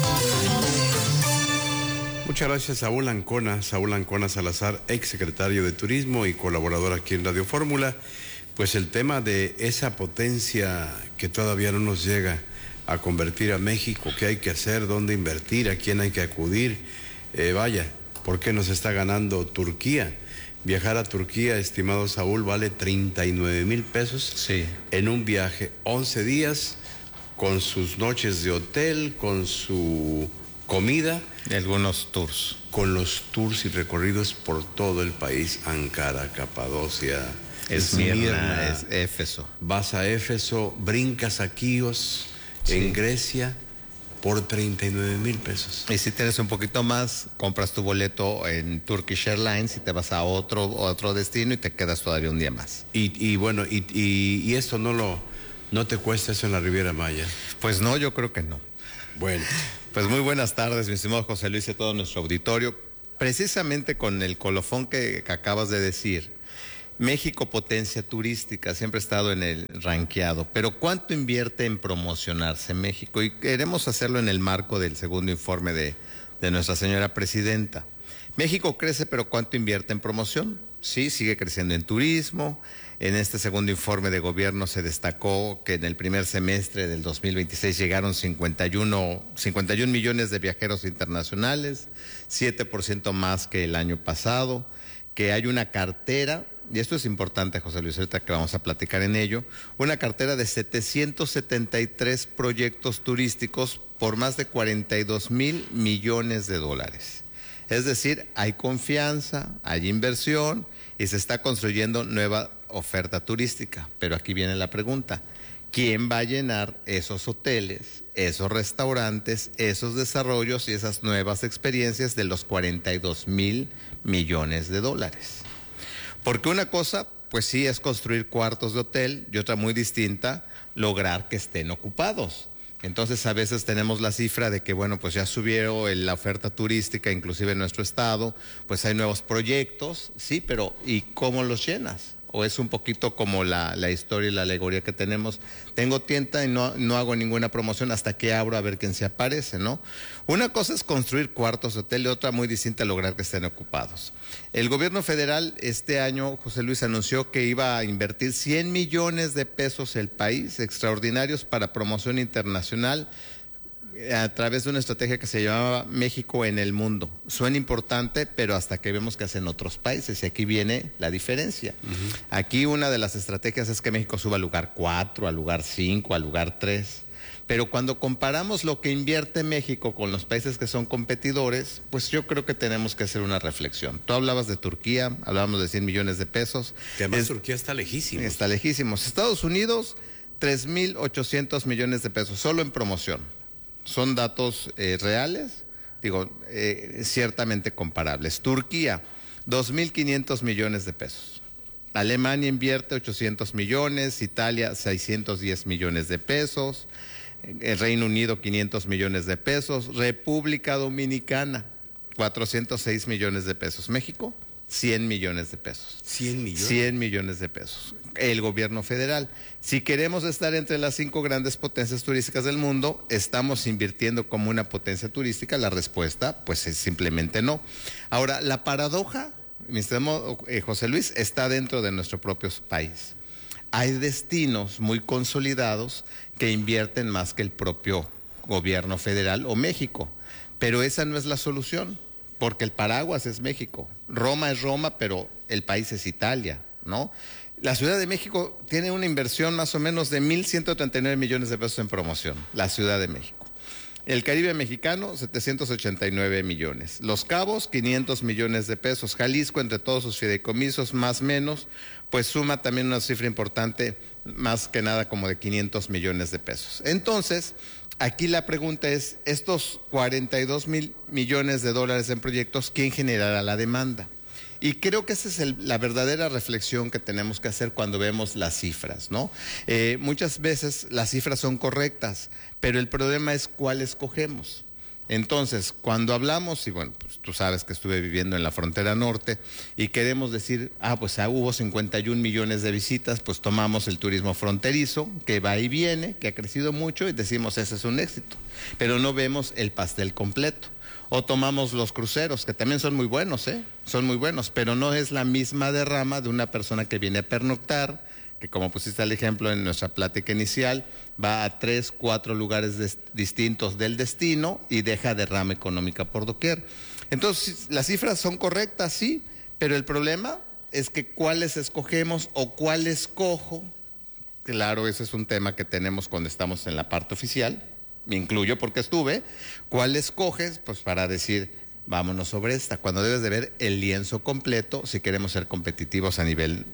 Muchas gracias, Saúl Ancona, Saúl Ancona Salazar, ex secretario de Turismo y colaborador aquí en Radio Fórmula. Pues el tema de esa potencia que todavía no nos llega a convertir a México, qué hay que hacer, dónde invertir, a quién hay que acudir. Eh, vaya, ¿por qué nos está ganando Turquía? Viajar a Turquía, estimado Saúl, vale treinta y nueve mil pesos sí. en un viaje, once días, con sus noches de hotel, con su comida. Y algunos tours. Con los tours y recorridos por todo el país, Ankara, Capadocia, Esmirna, es Éfeso. Vas a Éfeso, brincas a Quíos, sí. en Grecia, por treinta y nueve mil pesos. Y si tienes un poquito más, compras tu boleto en Turkish Airlines y te vas a otro, otro destino y te quedas todavía un día más. Y, y bueno, y, y, y esto no lo, no te cuesta eso en la Riviera Maya. Pues no, yo creo que no. Bueno. Pues muy buenas tardes, mi estimado José Luis y a todo nuestro auditorio. Precisamente con el colofón que, que acabas de decir, México potencia turística, siempre ha estado en el ranqueado, pero ¿cuánto invierte en promocionarse México? Y queremos hacerlo en el marco del segundo informe de, de nuestra señora presidenta. México crece, pero ¿cuánto invierte en promoción? Sí, sigue creciendo en turismo. En este segundo informe de gobierno se destacó que en el primer semestre del dos mil veintiséis llegaron cincuenta y uno millones de viajeros internacionales, siete por ciento más que el año pasado, que hay una cartera, y esto es importante, José Luis, ahorita que vamos a platicar en ello, una cartera de setecientos setenta y tres proyectos turísticos por más de cuarenta y dos mil millones de dólares. Es decir, hay confianza, hay inversión y se está construyendo nueva oferta turística. Pero aquí viene la pregunta. ¿Quién va a llenar esos hoteles, esos restaurantes, esos desarrollos y esas nuevas experiencias de los cuarenta y dos mil millones de dólares? Porque una cosa, pues sí, es construir cuartos de hotel y otra muy distinta, lograr que estén ocupados. Entonces a veces tenemos la cifra de que, bueno, pues ya subieron la oferta turística, inclusive en nuestro estado, pues hay nuevos proyectos, sí, pero ¿y cómo los llenas? O es un poquito como la, la historia y la alegoría que tenemos. Tengo tienda y no, no hago ninguna promoción hasta que abro a ver quién se aparece, ¿no? Una cosa es construir cuartos de hotel y otra muy distinta lograr que estén ocupados. El gobierno federal este año, José Luis, anunció que iba a invertir cien millones de pesos el país, extraordinarios para promoción internacional, a través de una estrategia que se llamaba México en el mundo. Suena importante, pero hasta que vemos que hacen otros países, y aquí viene la diferencia. Uh-huh. Aquí una de las estrategias es que México suba al lugar cuatro, al lugar cinco, al lugar tres. Pero cuando comparamos lo que invierte México con los países que son competidores, pues yo creo que tenemos que hacer una reflexión. Tú hablabas de Turquía, hablábamos de cien millones de pesos. Que además es, Turquía está lejísimo. Está lejísimo. Estados Unidos, tres mil ochocientos millones de pesos, solo en promoción. Son datos eh, reales, digo, eh, ciertamente comparables. Turquía, dos mil quinientos millones de pesos. Alemania invierte ochocientos millones, Italia seiscientos diez millones de pesos, el Reino Unido quinientos millones de pesos, República Dominicana cuatrocientos seis millones de pesos, México cien millones de pesos. ¿cien millones? cien millones de pesos. El gobierno federal. Si queremos estar entre las cinco grandes potencias turísticas del mundo, ¿estamos invirtiendo como una potencia turística? La respuesta, pues es simplemente no. Ahora, la paradoja, mi estimado eh, José Luis, está dentro de nuestro propio país. Hay destinos muy consolidados que invierten más que el propio gobierno federal o México, pero esa no es la solución. Porque el paraguas es México, Roma es Roma, pero el país es Italia, ¿no? La Ciudad de México tiene una inversión más o menos de mil ciento treinta y nueve millones de pesos en promoción, la Ciudad de México. El Caribe mexicano, setecientos ochenta y nueve millones. Los Cabos, quinientos millones de pesos. Jalisco, entre todos sus fideicomisos, más o menos, pues suma también una cifra importante, más que nada como de quinientos millones de pesos. Entonces, aquí la pregunta es, estos cuarenta y dos mil millones de dólares en proyectos, ¿quién generará la demanda? Y creo que esa es el, la verdadera reflexión que tenemos que hacer cuando vemos las cifras, ¿no? Eh, muchas veces las cifras son correctas, pero el problema es cuál escogemos. Entonces, cuando hablamos, y bueno, pues tú sabes que estuve viviendo en la frontera norte, y queremos decir, ah, pues ah, hubo cincuenta y un millones de visitas, pues tomamos el turismo fronterizo, que va y viene, que ha crecido mucho, y decimos, ese es un éxito. Pero no vemos el pastel completo. O tomamos los cruceros, que también son muy buenos, ¿eh? Son muy buenos, pero no es la misma derrama de una persona que viene a pernoctar, que como pusiste el ejemplo en nuestra plática inicial, va a tres, cuatro lugares de, distintos del destino y deja derrama económica por doquier. Entonces, las cifras son correctas, sí, pero el problema es que cuáles escogemos o cuál escojo. Claro, ese es un tema que tenemos cuando estamos en la parte oficial, me incluyo porque estuve. ¿Cuál escoges? Pues para decir, vámonos sobre esta, cuando debes de ver el lienzo completo si queremos ser competitivos a nivel,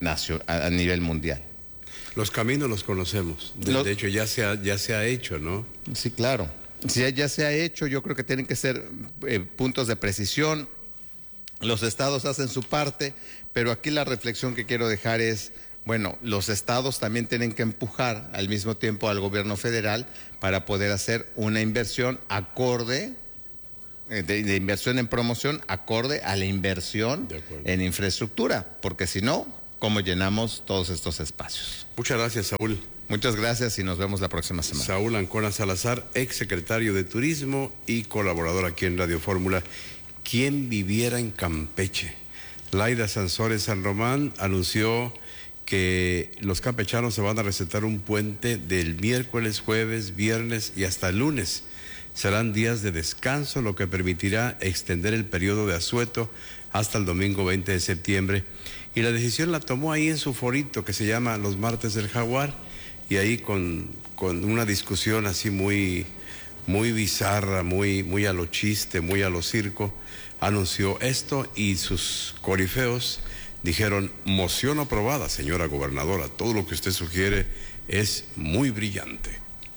a nivel mundial. Los caminos los conocemos, de, los... de hecho ya se, ha, ya se ha hecho, ¿no? Sí, claro, sí, ya se ha hecho, yo creo que tienen que ser eh, puntos de precisión, los estados hacen su parte, pero aquí la reflexión que quiero dejar es, bueno, los estados también tienen que empujar al mismo tiempo al gobierno federal para poder hacer una inversión acorde, de, de inversión en promoción, acorde a la inversión en infraestructura, porque si no, ¿cómo llenamos todos estos espacios? Muchas gracias, Saúl. Muchas gracias y nos vemos la próxima semana. Saúl Ancona Salazar, ex secretario de Turismo y colaborador aquí en Radio Fórmula. ¿Quién viviera en Campeche? Laida Sansores San Román anunció que los campechanos se van a recetar un puente del miércoles, jueves, viernes y hasta el lunes. Serán días de descanso, lo que permitirá extender el periodo de asueto hasta el domingo veinte de septiembre. Y la decisión la tomó ahí en su forito que se llama Los Martes del Jaguar, y ahí con, con una discusión así muy, muy bizarra, muy, muy a lo chiste, muy a lo circo, anunció esto y sus corifeos dijeron, moción aprobada, señora gobernadora, todo lo que usted sugiere es muy brillante.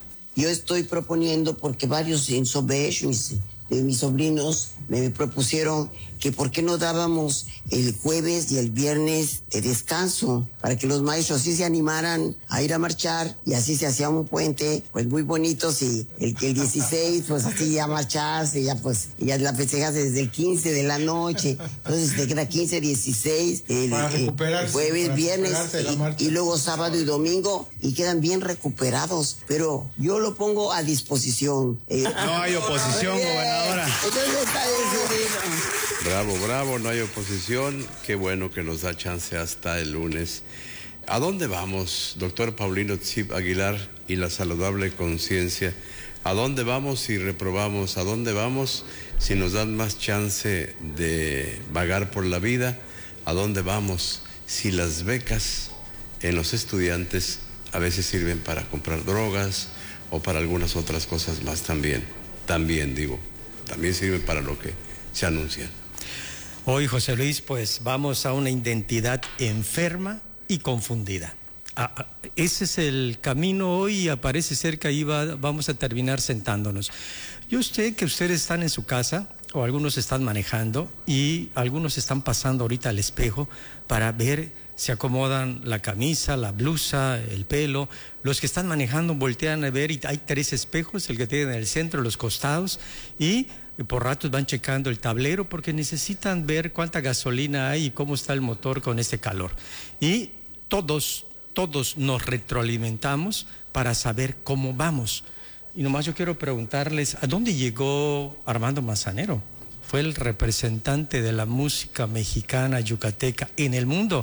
Yo estoy proponiendo, porque varios en Sobesh, mis, de mis sobrinos, me propusieron que por qué no dábamos el jueves y el viernes de descanso, para que los maestros así se animaran a ir a marchar, y así se hacía un puente, pues muy bonito, y el que el dieciséis, pues así ya marcharse, ya pues, ya la festejas desde el quince de la noche, entonces te queda quince, dieciséis, el, el jueves, viernes, y, y luego sábado y domingo, y quedan bien recuperados, pero yo lo pongo a disposición. Eh, no hay oposición, gobernadora. Entonces está decidido. Bravo, bravo, no hay oposición. Qué bueno que nos da chance hasta el lunes. ¿A dónde vamos, doctor Paulino Tzip Aguilar y la saludable conciencia? ¿A dónde vamos si reprobamos? ¿A dónde vamos si nos dan más chance de vagar por la vida? ¿A dónde vamos si las becas en los estudiantes a veces sirven para comprar drogas o para algunas otras cosas más también? También digo, también sirven para lo que se anuncian. Hoy, José Luis, pues vamos a una identidad enferma y confundida. Ah, ese es el camino hoy y parece ser que ahí va, vamos a terminar sentándonos. Yo sé que ustedes están en su casa o algunos están manejando y algunos están pasando ahorita al espejo para ver si acomodan la camisa, la blusa, el pelo. Los que están manejando voltean a ver y hay tres espejos, el que tiene en el centro, los costados, y por ratos van checando el tablero porque necesitan ver cuánta gasolina hay y cómo está el motor con este calor. Y todos, todos nos retroalimentamos para saber cómo vamos. Y nomás yo quiero preguntarles, ¿a dónde llegó Armando Manzanero? Fue el representante de la música mexicana yucateca en el mundo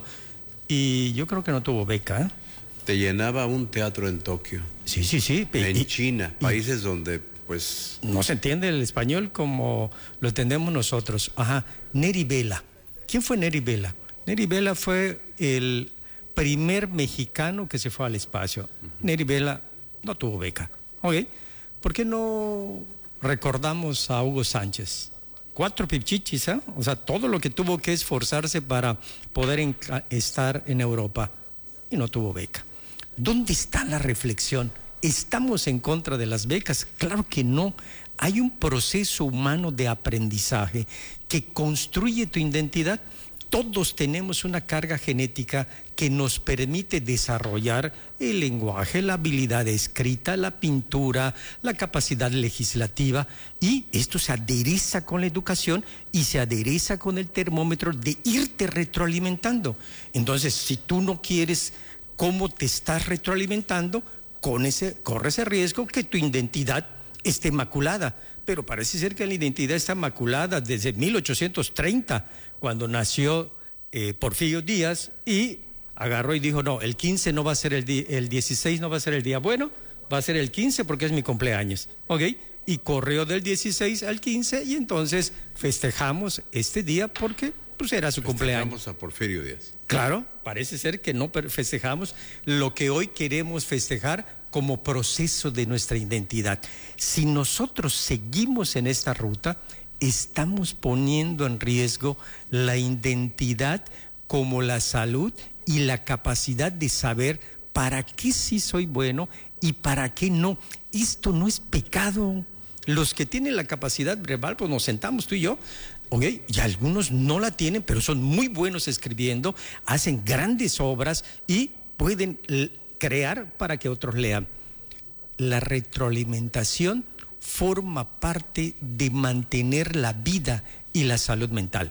y yo creo que no tuvo beca, ¿eh? Te llenaba un teatro en Tokio. Sí, sí, sí. En y, China, países y, donde pues... no se entiende el español como lo entendemos nosotros. Ajá, Neri Vela. ¿Quién fue Neri Vela? Neri Vela fue el primer mexicano que se fue al espacio. Uh-huh. Neri Vela no tuvo beca. ¿Ok? ¿Por qué no recordamos a Hugo Sánchez? Cuatro pichichis, ¿eh? O sea, todo lo que tuvo que esforzarse para poder en, estar en Europa y no tuvo beca. ¿Dónde está la reflexión? ¿Estamos en contra de las becas? Claro que no. Hay un proceso humano de aprendizaje que construye tu identidad. Todos tenemos una carga genética que nos permite desarrollar el lenguaje, la habilidad escrita, la pintura, la capacidad legislativa, y esto se adereza con la educación y se adereza con el termómetro de irte retroalimentando. Entonces, si tú no quieres cómo te estás retroalimentando, con ese, corre ese riesgo que tu identidad esté maculada. Pero parece ser que la identidad está maculada desde mil ochocientos treinta, cuando nació eh, Porfirio Díaz, y agarró y dijo, no, el quince no va a ser el día, el dieciséis no va a ser el día bueno, va a ser el quince porque es mi cumpleaños, ¿ok? Y corrió del dieciséis al quince y entonces festejamos este día porque pues era su cumpleaños. Festejamos a Porfirio Díaz. Claro, parece ser que no festejamos lo que hoy queremos festejar como proceso de nuestra identidad. Si nosotros seguimos en esta ruta, estamos poniendo en riesgo la identidad como la salud y la capacidad de saber para qué sí soy bueno y para qué no. Esto no es pecado. Los que tienen la capacidad verbal, pues nos sentamos tú y yo, ¿ok? Y algunos no la tienen, pero son muy buenos escribiendo, hacen grandes obras y pueden crear para que otros lean. La retroalimentación forma parte de mantener la vida y la salud mental.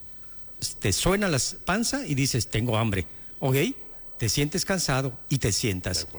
Te suena la panza y dices, tengo hambre, ¿ok? Te sientes cansado y te sientas.